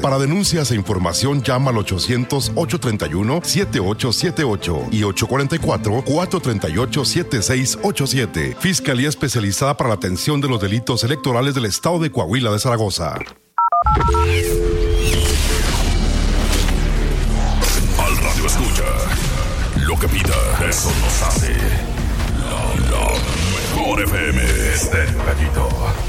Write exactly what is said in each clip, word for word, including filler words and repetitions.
Para denuncias e información, llama al ochocientos, ochocientos treinta y uno, setenta y ocho setenta y ocho y ochocientos cuarenta y cuatro, cuatrocientos treinta y ocho, setenta y seis ochenta y siete. Fiscalía especializada para la atención de los delitos electorales del Estado de Coahuila de Zaragoza. Al radio escucha. Lo que pida, eso nos hace. La, la mejor F M. Estéreo Gatito.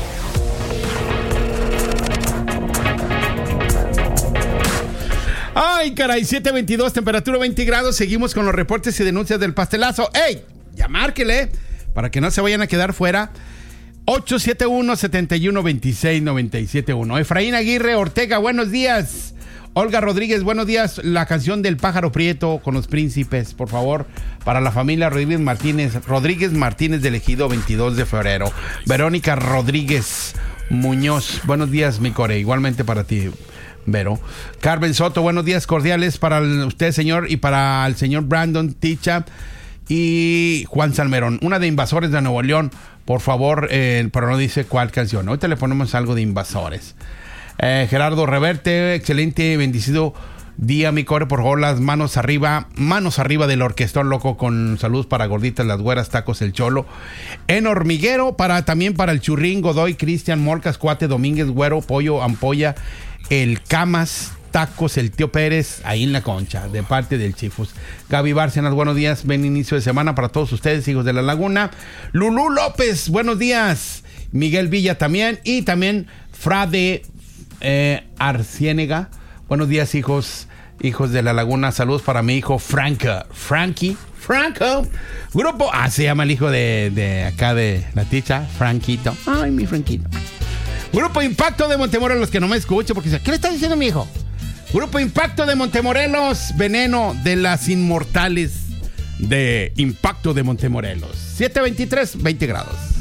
Ay, caray, siete veintidós, temperatura veinte grados. Seguimos con los reportes y denuncias del pastelazo. ¡Ey! Ya márquele, para que no se vayan a quedar fuera. ocho siete uno, siete uno dos seis, nueve siete uno. Efraín Aguirre Ortega, buenos días. Olga Rodríguez, buenos días. La canción del pájaro prieto con los príncipes, por favor, para la familia Rodríguez Martínez. Rodríguez Martínez del Ejido, veintidós de febrero. Verónica Rodríguez Muñoz, buenos días, mi core. Igualmente para ti, Vero. Carmen Soto, buenos días cordiales para usted, señor, y para el señor Brandon Ticha y Juan Salmerón. Una de Invasores de Nuevo León, por favor, eh, pero no dice cuál canción. Ahorita le ponemos algo de Invasores. Eh, Gerardo Reverte, excelente, bendecido día, mi core, por favor, las manos arriba, manos arriba del orquestón loco, con salud para Gorditas, Las Güeras, Tacos, El Cholo. En Hormiguero, para también para el Churrín, Godoy, Cristian, Molcas, Cuate, Domínguez, Güero, Pollo, Ampolla, El Camas, Tacos, El Tío Pérez, ahí en La Concha, de parte del Chifus. Gaby Bárcenas, buenos días, buen inicio de semana para todos ustedes, hijos de la Laguna. Lulú López, buenos días. Miguel Villa también, y también Frade eh, Arciénega. Buenos días, hijos, hijos de la Laguna. Saludos para mi hijo Franca, Frankie, Franco. Grupo, ah, se llama el hijo de, de acá de la ticha, Franquito. Ay, mi Franquito. Grupo Impacto de Montemorelos, que no me escuche porque dice, ¿qué le está diciendo mi hijo? Grupo Impacto de Montemorelos, Veneno de las Inmortales de Impacto de Montemorelos. siete veintitrés, veinte grados.